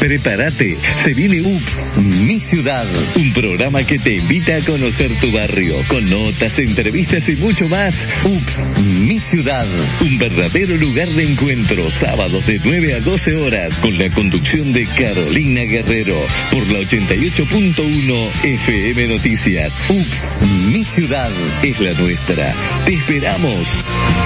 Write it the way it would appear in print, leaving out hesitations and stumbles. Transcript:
Prepárate, se viene UPS, Mi Ciudad, un programa que te invita a conocer tu barrio, con notas, entrevistas y mucho más. UPS, Mi Ciudad, un verdadero lugar de encuentro, sábados de 9 a 12 horas, con la conducción de Carolina Guerrero, por la 88.1 FM Noticias. UPS, Mi Ciudad, es la nuestra. Te esperamos.